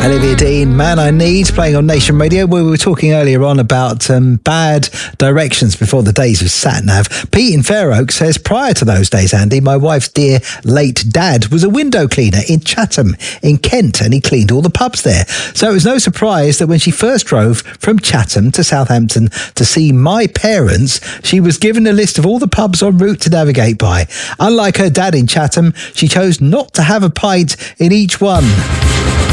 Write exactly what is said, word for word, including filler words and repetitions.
Olivia Dean, Man I Need, playing on Nation Radio. We were talking earlier on about um, bad directions before the days of sat-nav. Pete in Fair Oak says, prior to those days, Andy, my wife's dear late dad was a window cleaner in Chatham in Kent, and he cleaned all the pubs there. So it was no surprise that when she first drove from Chatham to Southampton to see my parents, she was given a list of all the pubs en route to navigate by. Unlike her dad in Chatham, she chose not to have a pint in each one.